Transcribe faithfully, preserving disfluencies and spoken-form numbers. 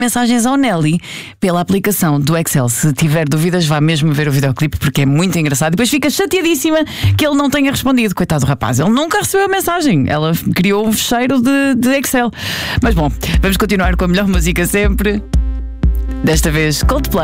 mensagens ao Nelly pela aplicação do Excel. Se tiver dúvidas, vá mesmo ver o videoclipe porque é muito engraçado. Depois fica chateadíssima que ele não tenha respondido. Coitado do rapaz, ele nunca recebeu a mensagem. Ela criou um fecheiro de, de Excel. Mas bom, vamos continuar com a melhor música sempre. Desta vez Coldplay.